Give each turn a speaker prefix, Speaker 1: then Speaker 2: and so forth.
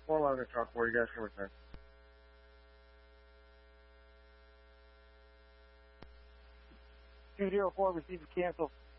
Speaker 1: 4 line to talk 4. You guys can return.
Speaker 2: Two zero 4, receive cancel.